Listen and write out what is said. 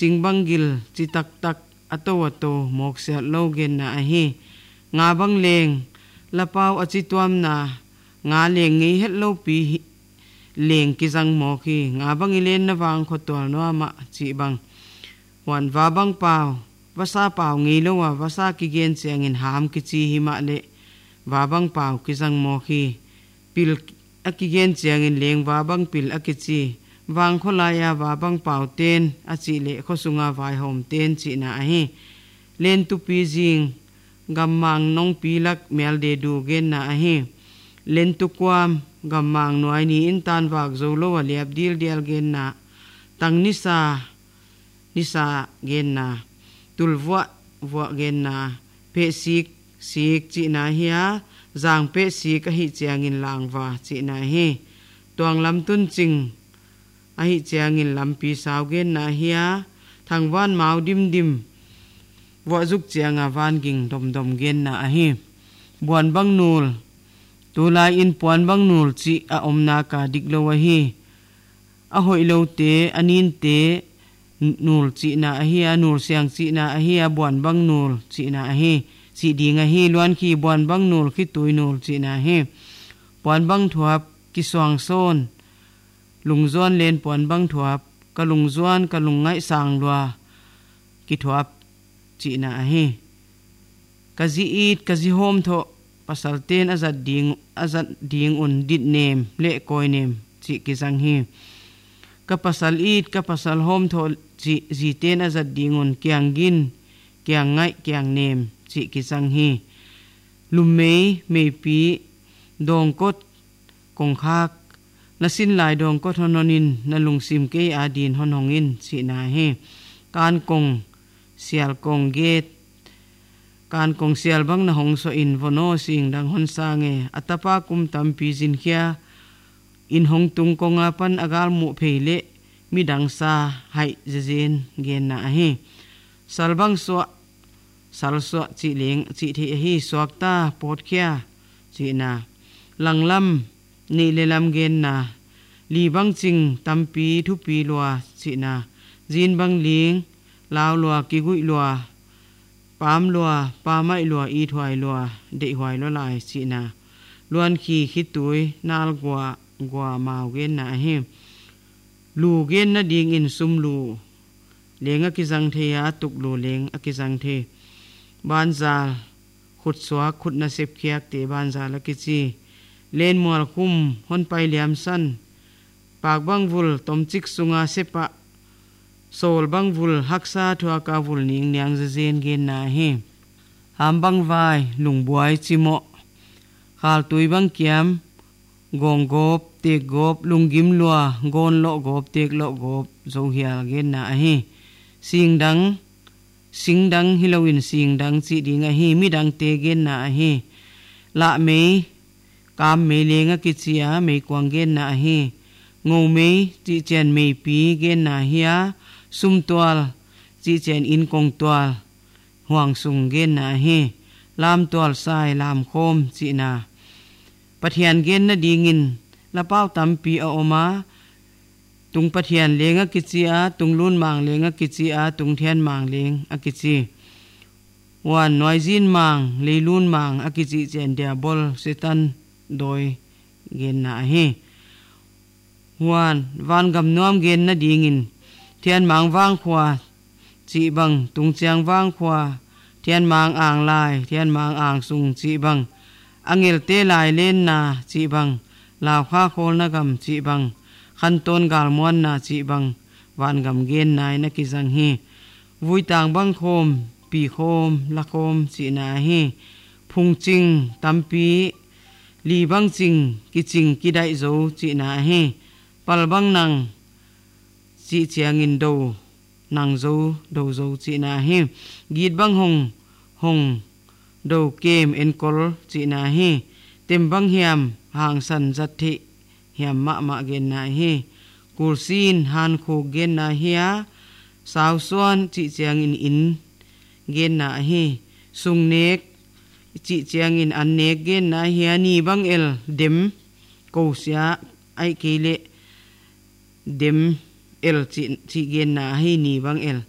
sing bangil chi tak tak ato mok se lo gen na hi nga bang leng lapau achi tuam na nga leng ngi het lo pi leng ki jang mo khi nga bang ilen na wang kho tol no ma chi bang wan wa bang pau wasa pau ngi lo wa wasa ki gen chang in ham ki chi hi ma le wa bang pau ki jang mo khi pil aki gen chang in leng wa bang pil aki chi wang kho la ya wa bang pau ten achi le kho sunga vai hom ten chi na hi len tu pi jing gammang nong pilak mel de du gen na hi len tu kwam gammang noi ni in tan wak zo lo wa liap dil dial gen na tang nisa gen na tulwa wa gen na pe sik chi na hiya jang pe sik a hi chiang in langwa chi na hi tong lam tun ching a hi chiang in lampi saw gen na hiya thangwan mau dim wa juk chiang a van ging dom gen na hi buan bang nul tulai in puan bang nul chi a omna ka diklo wa hi a hoi lo te anin te nul chi na hi a nul siang chi na hi a buan bang nul chi na hi chi ding a hi luan khi buan bang nul khi tui nul chi na hi puan bang thuap ki swang son lungzon len puan bang thuap ka lungzon ka lungai sang lwa ki thuap chi na hi ka zi it ka zi hom tho pasal ten azat ding un dit nem le koi nem chi ki sang hi ka pasal it ka pasal hom tho chi zi ten azat ding un kyang gin kyang ngai kyang nem chi ki sang hi lummei mei pi dong kot kong khak na sin lai dong kot hononin na lungsim ke adin honongin chi na hi kan kong sial kong get kan kong sial bang na hong so in vono sing dang hon sange atapa kum tam pi jin khia in hong tung konga pan agal mu pheile mi dang sa hai jejen gen na hi salbang so salso chi leng chi thi hi swakta pot khia chi na langlam ni lelam gen na li bang ching tampi thu pi lwa chi na jin bang ling law lwa ki gui lwa pam lwa pa mai lwa i thwai lwa de hwai lo lai chi na luan khi khitui nal gwa mau gen na hi lu gen na ding in sum lu lenga ki jang the ya tuk lu leng akizang the ban zal khut swa khut na sep khiak te ban zal ki chi len mol khum hon pai liam san pak bang vul tom chik sunga sepa sol bang vul haksa thua ka vul ning nyang zen gen na hi ham bang vai lung buai chimo khal tui bang kiam gong gop te gop lungim lua gon lo gop tek lo gop zo hial gen na hi sing dang hilowin sing dang chi ding a hi mi dang te gen na hi la me kam me lenga ki chia me kwang gen na hi ngau me chi chen me pi gen na hiya sum twal chi chen in kong twal huang sung gen na hi lam twal sai lam khom chi na pathian gen na dingin la pau tampi a oma tung pathian lenga kichia tung lun mang lenga kichia tung thian mang leng akichi wan noizin mang leilun mang akichi chen dia bol setan doi gen na hi wan gam nom gen na dingin thian mang wang khwa chi bang tung chiang wang khwa thian mang ang lai thian mang ang sung chi bang angel te lai len na chi bang law kha khol na gam chi bang khan ton gal mon na chi bang wan gam gen nai na ki jang hi vui tang bang khom pi khom la khom chi na hi phung ching tampi li bang ching ki ching ki dai zo chi na hi pal bang nang chi chiang in do nang zo do zo chi na hi git bang hong do kem en kol chi na hi tem bang hiam hang san zat thi hiam ma gen na hi kursin han khu gen na hiya saw suan chi chiang in gen na hi sung nek chi chiang in an nek gen na hiya ni bang el dem ko sia ai kele dem el chi gen na hi ni bang el